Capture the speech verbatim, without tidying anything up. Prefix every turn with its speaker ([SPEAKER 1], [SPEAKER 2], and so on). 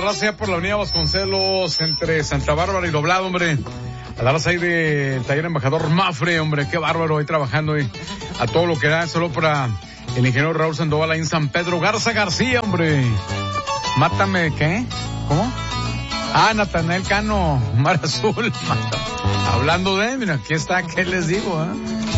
[SPEAKER 1] raza ya por la avenida Vasconcelos, entre Santa Bárbara y Doblado, hombre. A la raza ahí del taller embajador Mafre, hombre, qué bárbaro ahí trabajando ahí. A todo lo que da, solo para el ingeniero Raúl Sandoval ahí en San Pedro Garza García, hombre. Mátame, ¿qué? ¿Cómo? Ah, Natanael Cano, Mar Azul. Hablando de, mira, aquí está, ¿qué les digo, eh?